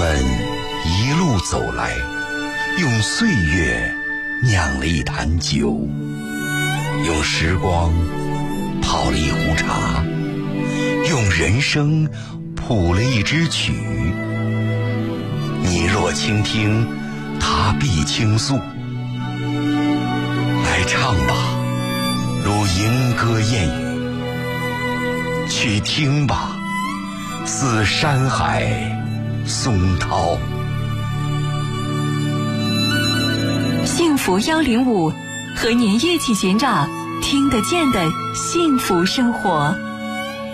们一路走来，用岁月酿了一坛酒，用时光泡了一壶茶，用人生谱了一支曲。你若倾听，他必倾诉。来唱吧，如吟歌燕语；去听吧，似山海松涛。 幸福105，和您一起寻找听得见的幸福生活。